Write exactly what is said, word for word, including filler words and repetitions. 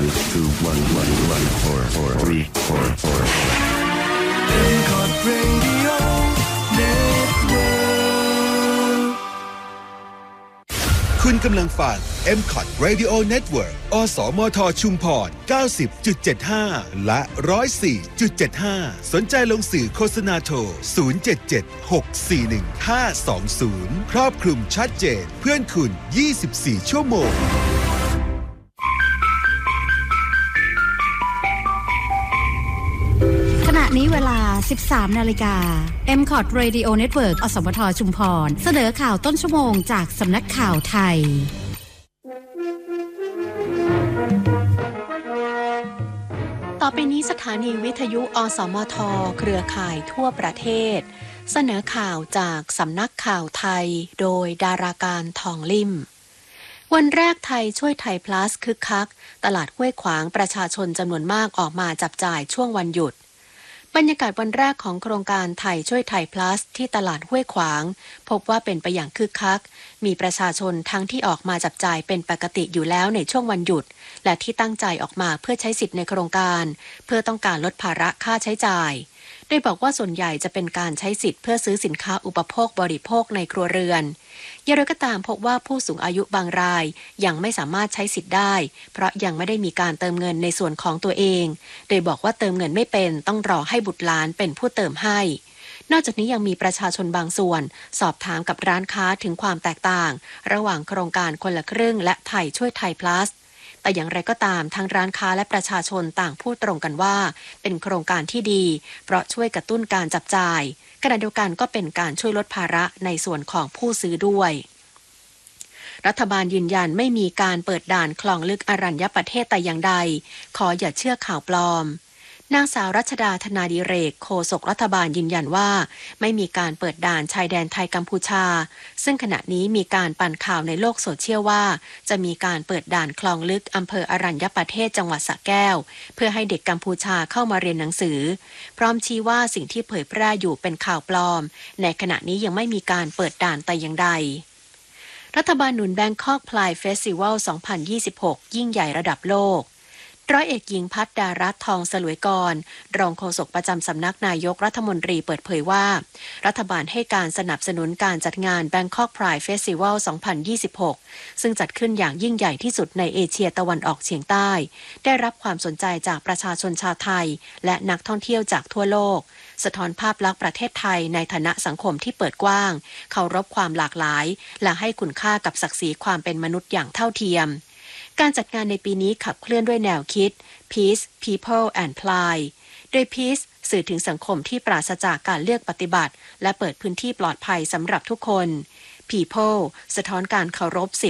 two two one one one four four three four four Emcot Radio Network คุณกำลังฟัง Emcot Radio Network อสมทชุมพร เก้าสิบจุดเจ็ดห้า และ หนึ่งร้อยสี่จุดเจ็ดห้า สนใจลงสื่อโฆษณาโทร ศูนย์ เจ็ด เจ็ด หก สี่ หนึ่ง ห้า สอง ศูนย์ ครอบคลุมชัดเจนเพื่อนคุณ ยี่สิบสี่ ชั่วโมงขณะนี้เวลา สิบสาม นาฬิกา Emcot Radio Network อสมทชุมพรเสนอข่าวต้นชั่วโมงจากสำนักข่าวไทยต่อไปนี้สถานีวิทยุอสมทเครือข่ายทั่วประเทศเสนอข่าวจากสำนักข่าวไทยโดยดาราการทองลิ่มวันแรกไทยช่วยไทย plus คึกคักตลาดห้วยขวางประชาชนจำนวนมากออกมาจับจ่ายช่วงวันหยุดบรรยากาศวันแรกของโครงการไทยช่วยไทย plus ที่ตลาดห้วยขวางพบว่าเป็นไปอย่างคึกคักมีประชาชนทั้งที่ออกมาจับจ่ายเป็นปกติอยู่แล้วในช่วงวันหยุดและที่ตั้งใจออกมาเพื่อใช้สิทธิ์ในโครงการเพื่อต้องการลดภาระค่าใช้จ่ายโดยบอกว่าส่วนใหญ่จะเป็นการใช้สิทธิ์เพื่อซื้อสินค้าอุปโภคบริโภคในครัวเรือนอย่างไรก็ตามพบว่าผู้สูงอายุบางรายยังไม่สามารถใช้สิทธิ์ได้เพราะยังไม่ได้มีการเติมเงินในส่วนของตัวเองโดยบอกว่าเติมเงินไม่เป็นต้องรอให้บุตรหลานเป็นผู้เติมให้นอกจากนี้ยังมีประชาชนบางส่วนสอบถามกับร้านค้าถึงความแตกต่างระหว่างโครงการคนละครึ่งและไทยช่วยไทย plusแต่อย่างไรก็ตามทั้งร้านค้าและประชาชนต่างพูดตรงกันว่าเป็นโครงการที่ดีเพราะช่วยกระตุ้นการจับจ่ายขณะเดียวกันก็เป็นการช่วยลดภาระในส่วนของผู้ซื้อด้วยรัฐบาลยืนยันไม่มีการเปิดด่านคลองลึกอรัญญประเทศแต่อย่างใดขออย่าเชื่อข่าวปลอมนางสาวรัชดาธนาดิเรกโฆษกรัฐบาลยืนยันว่าไม่มีการเปิดด่านชายแดนไทยกัมพูชาซึ่งขณะนี้มีการปั่นข่าวในโลกโซเชียลว่าจะมีการเปิดด่านคลองลึกอำเภออรัญญประเทศจังหวัดสระแก้วเพื่อให้เด็กกัมพูชาเข้ามาเรียนหนังสือพร้อมชี้ว่าสิ่งที่เผยแพร่อยู่เป็นข่าวปลอมในขณะนี้ยังไม่มีการเปิดด่านแต่อย่างใดรัฐบาลหนุน Bangkok Pride Festival สองพันยี่สิบหกยิ่งใหญ่ระดับโลกร้อยเอกหญิงพัฒดารัตน์ทองสลวยกรรองโฆษกประจำสำนักนายกรัฐมนตรีเปิดเผยว่ารัฐบาลให้การสนับสนุนการจัดงาน Bangkok Pride Festival สองพันยี่สิบหกซึ่งจัดขึ้นอย่างยิ่งใหญ่ที่สุดในเอเชียตะวันออกเฉียงใต้ได้รับความสนใจจากประชาชนชาวไทยและนักท่องเที่ยวจากทั่วโลกสะท้อนภาพลักษณ์ประเทศไทยในฐานะสังคมที่เปิดกว้างเคารพความหลากหลายและให้คุณค่ากับศักดิ์ศรีความเป็นมนุษย์อย่างเท่าเทียมการจัดงานในปีนี้ขับเคลื่อนด้วยแนวคิด Peace, People and Pride โดย Peace สื่อถึงสังคมที่ปราศจากการเลือกปฏิบัติและเปิดพื้นที่ปลอดภัยสำหรับทุกคน People สะท้อนการเคารพสิ